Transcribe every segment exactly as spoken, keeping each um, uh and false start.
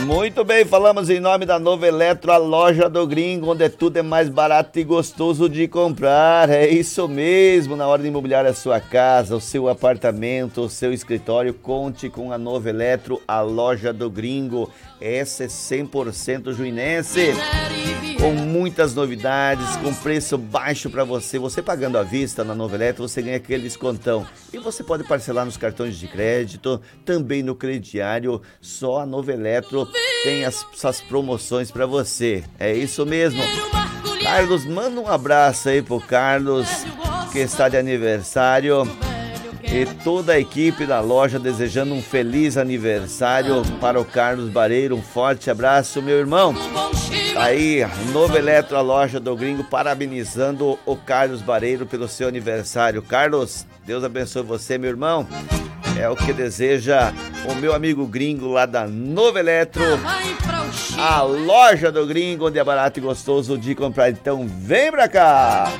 Muito bem, falamos em nome da Nova Eletro, a loja do gringo, onde tudo é mais barato e gostoso de comprar. É isso mesmo, na hora de imobiliar a sua casa, o seu apartamento, o seu escritório, conte com a Nova Eletro, a loja do gringo. Essa é cem por cento juinense, com muitas novidades, com preço baixo para você. Você pagando à vista na Nova Eletro, você ganha aquele descontão. E você pode parcelar nos cartões de crédito, também no crediário. Só a Nova Eletro tem as, essas promoções para você. É isso mesmo. Carlos, manda um abraço aí pro Carlos, que está de aniversário. E toda a equipe da loja desejando um feliz aniversário para o Carlos Bareiro. Um forte abraço, meu irmão. Aí, Nova Eletro, a loja do gringo, parabenizando o Carlos Bareiro pelo seu aniversário. Carlos, Deus abençoe você, meu irmão. É o que deseja o meu amigo gringo lá da Nova Eletro, a loja do gringo, onde é barato e gostoso de comprar. Então vem pra cá.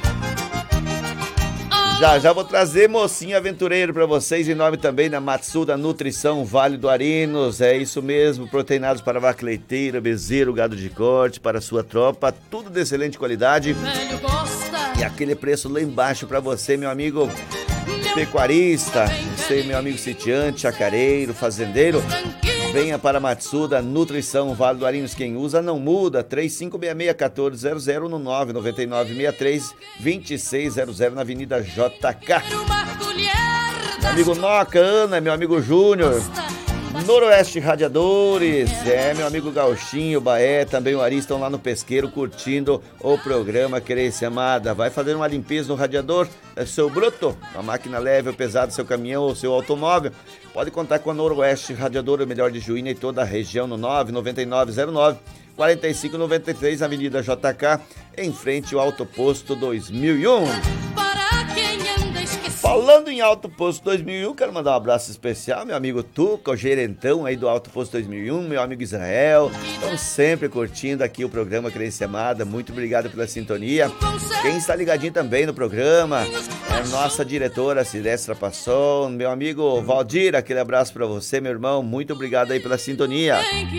Já já vou trazer mocinho aventureiro para vocês, em nome também da Matsuda Nutrição Vale do Arinos. É isso mesmo, proteinados para vaca leiteira, bezerro, gado de corte, para a sua tropa, tudo de excelente qualidade. E aquele preço lá embaixo para você, meu amigo pecuarista, você, meu amigo sitiante, chacareiro, fazendeiro. Venha para Matsuda Nutrição Vale do Arinos, quem usa não muda. Três cinco seis seis, um quatro zero zero no nove nove nove seis três dois seis zero zero na Avenida J K. Meu amigo Noca, Ana, meu amigo Júnior, Noroeste Radiadores, é, meu amigo Gauchinho, Baé, também o Ari estão lá no Pesqueiro curtindo o programa Querência Amada. Vai fazer uma limpeza no radiador, é seu bruto, uma máquina leve ou pesada, seu caminhão ou seu automóvel. Pode contar com a Noroeste Radiador, o melhor de Juína e toda a região, no nove nove nove zero nove quatro cinco nove três, Avenida J K, em frente ao Alto Posto dois mil e um. Falando em Alto Posto dois mil e um, quero mandar um abraço especial, meu amigo Tuca, o gerentão aí do Alto Posto dois mil e um, meu amigo Israel, estão sempre curtindo aqui o programa Crença Amada. Muito obrigado pela sintonia. Quem está ligadinho também no programa é a nossa diretora Silestra Passon, meu amigo Valdir, aquele abraço para você, meu irmão, muito obrigado aí pela sintonia.